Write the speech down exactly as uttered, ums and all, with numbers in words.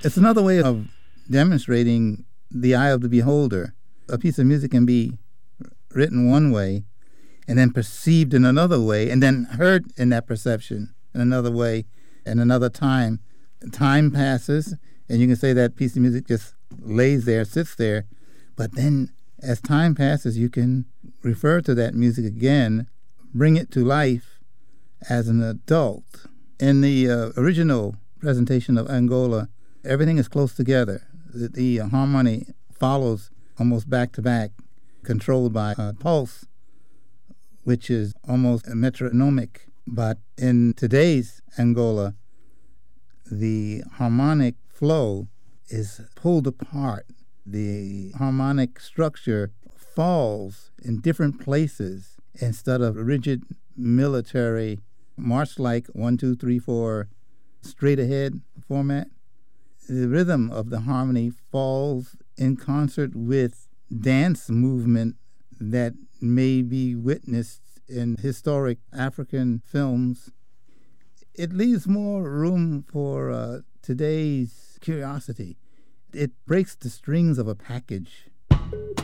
It's another way of demonstrating the eye of the beholder. A piece of music can be written one way and then perceived in another way and then heard in that perception in another way in another time. Time passes, and you can say that piece of music just lays there, sits there, but then as time passes, you can refer to that music again, bring it to life as an adult. In the uh, original presentation of Angola, everything is close together. The, the harmony follows almost back to back, controlled by a pulse, which is almost metronomic. But in today's Angola, the harmonic flow is pulled apart. The harmonic structure falls in different places instead of rigid military march-like one, two, three, four, straight ahead format. The rhythm of the harmony falls in concert with dance movement that may be witnessed in historic African films. It leaves more room for uh, today's curiosity. It breaks the strings of a package.